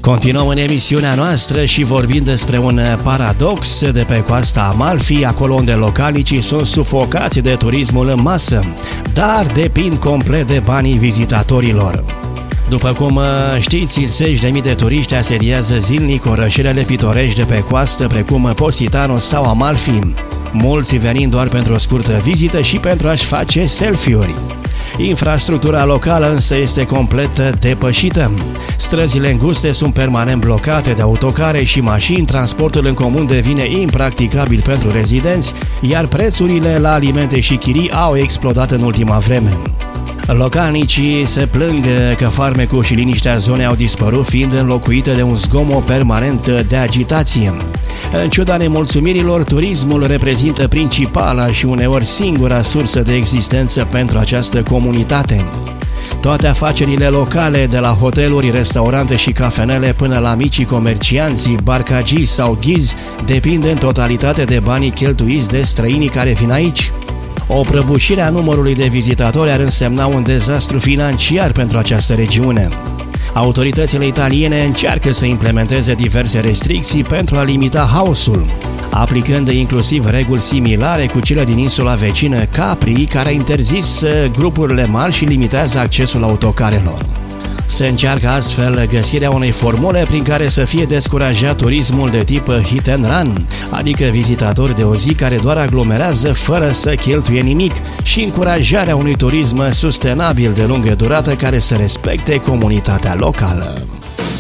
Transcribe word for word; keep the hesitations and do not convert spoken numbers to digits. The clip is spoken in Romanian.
Continuăm în emisiunea noastră și vorbim despre un paradox de pe coasta Amalfi, acolo unde localnicii sunt sufocați de turismul în masă, dar depind complet de banii vizitatorilor. După cum știți, zeci de mii de turiști asediază zilnic orășelele pitorești de pe coastă, precum Positano sau Amalfi, mulți venind doar pentru o scurtă vizită și pentru a-și face selfie-uri. Infrastructura locală însă este complet depășită. Străzile înguste sunt permanent blocate de autocare și mașini, transportul în comun devine impracticabil pentru rezidenți, iar prețurile la alimente și chirii au explodat în ultima vreme. Localnicii se plâng că farmecul și liniștea zonei au dispărut, fiind înlocuite de un zgomot permanent de agitație. În ciuda nemulțumirilor, turismul reprezintă principala și uneori singura sursă de existență pentru această comunitate. Toate afacerile locale, de la hoteluri, restaurante și cafenele până la micii comercianți, barcagii sau ghizi, depind în totalitate de banii cheltuiți de străinii care vin aici. O prăbușire a numărului de vizitatori ar însemna un dezastru financiar pentru această regiune. Autoritățile italiene încearcă să implementeze diverse restricții pentru a limita haosul, aplicând inclusiv reguli similare cu cele din insula vecină Capri, care a interzis grupurile mari și limitează accesul autocarelor. Se încearcă astfel găsirea unei formule prin care să fie descurajat turismul de tip hit and run, adică vizitatori de o zi care doar aglomerează fără să cheltuie nimic, și încurajarea unui turism sustenabil de lungă durată care să respecte comunitatea locală.